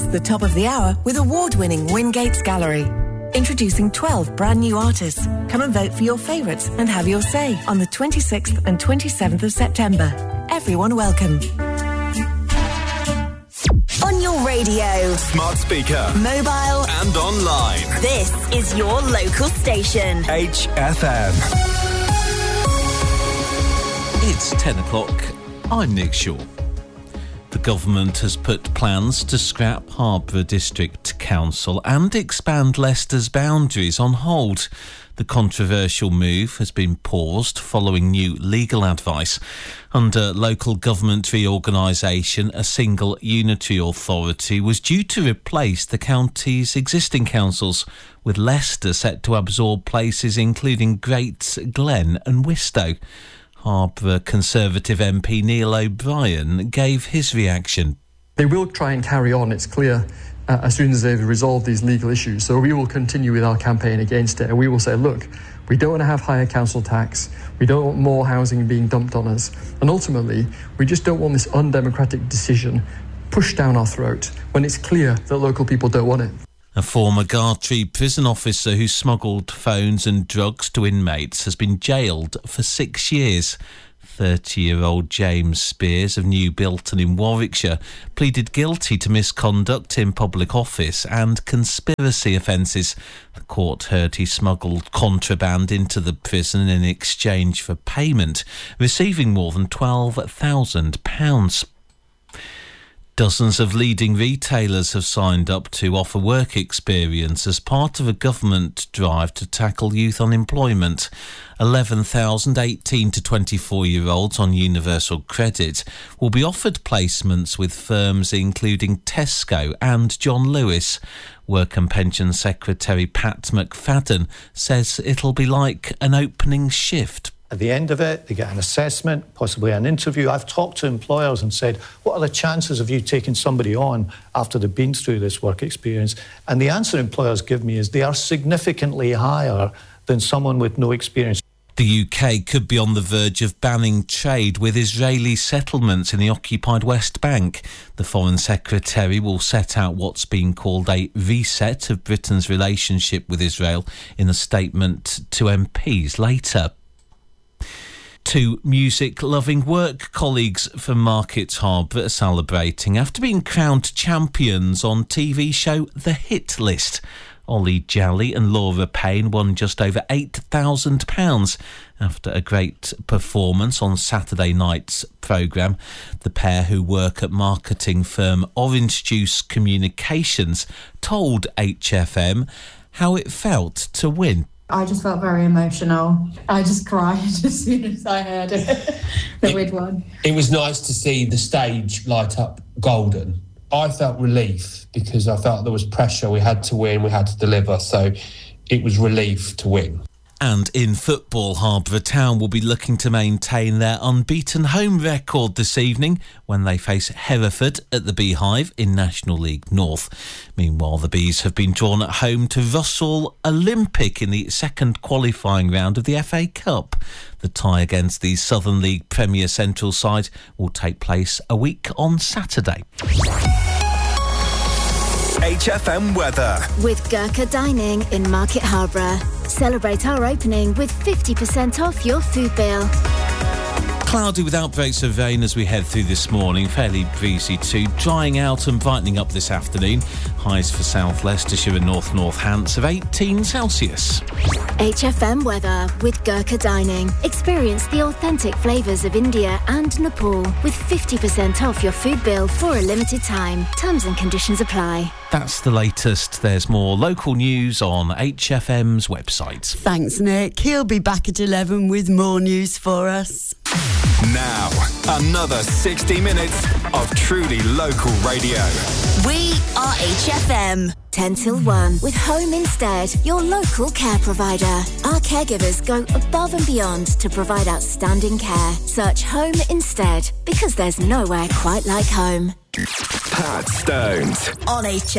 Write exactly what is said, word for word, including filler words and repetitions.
the top of the hour with award-winning Wingates Gallery. Introducing twelve brand new artists. Come and vote for your favourites and have your say on the twenty-sixth and twenty-seventh of September. Everyone welcome. On your radio, smart speaker, mobile and online. This is your local station. H F M. It's ten o'clock. I'm Nick Shaw. The government has put plans to scrap Harborough District Council and expand Leicester's boundaries on hold. The controversial move has been paused following new legal advice. Under local government reorganisation, a single unitary authority was due to replace the county's existing councils, with Leicester set to absorb places including Great Glen and Wistow. Harborough Conservative M P Neil O'Brien gave his reaction. They will try and carry on, it's clear, uh, as soon as they've resolved these legal issues. So we will continue with our campaign against it, and we will say, look, we don't want to have higher council tax, we don't want more housing being dumped on us, and ultimately, we just don't want this undemocratic decision pushed down our throat when it's clear that local people don't want it. A former Gartree prison officer who smuggled phones and drugs to inmates has been jailed for six years. thirty-year-old James Spears of New Bilton in Warwickshire pleaded guilty to misconduct in public office and conspiracy offences. The court heard he smuggled contraband into the prison in exchange for payment, receiving more than twelve thousand pounds. Dozens of leading retailers have signed up to offer work experience as part of a government drive to tackle youth unemployment. eleven thousand eighteen to twenty-four-year-olds on universal credit will be offered placements with firms including Tesco and John Lewis. Work and Pension Secretary Pat McFadden says it'll be like an opening shift. At the end of it, they get an assessment, possibly an interview. I've talked to employers and said, what are the chances of you taking somebody on after they've been through this work experience? And the answer employers give me is they are significantly higher than someone with no experience. The U K could be on the verge of banning trade with Israeli settlements in the occupied West Bank. The Foreign Secretary will set out what's been called a reset of Britain's relationship with Israel in a statement to M Ps later. Two music-loving work colleagues from Market Harbour are celebrating after being crowned champions on T V show The Hit List. Ollie Jolly and Laura Payne won just over eight thousand pounds after a great performance on Saturday night's programme. The pair, who work at marketing firm Orange Juice Communications, told H F M how it felt to win. I just felt very emotional. I just cried as soon as I heard it, that we'd won. It was nice to see the stage light up golden. I felt relief because I felt there was pressure. We had to win, we had to deliver, so it was relief to win. And in football, Harborough Town will be looking to maintain their unbeaten home record this evening when they face Hereford at the Beehive in National League North. Meanwhile, the Bees have been drawn at home to Russell Olympic in the second qualifying round of the F A Cup. The tie against the Southern League Premier Central side will take place a week on Saturday. H F M weather. With Gurkha Dining in Market Harborough. Celebrate our opening with fifty percent off your food bill. Cloudy with outbreaks of rain as we head through this morning. Fairly breezy too. Drying out and brightening up this afternoon. Highs for South Leicestershire and North Northants of eighteen Celsius. H F M weather with Gurkha Dining. Experience the authentic flavours of India and Nepal with fifty percent off your food bill for a limited time. Terms and conditions apply. That's the latest. There's more local news on H F M's website. Thanks, Nick. He'll be back at eleven with more news for us. Now, another sixty minutes of truly local radio. We are H F M. ten till one with Home Instead, your local care provider. Our caregivers go above and beyond to provide outstanding care. Search Home Instead because there's nowhere quite like home. Pat Stones on H F M.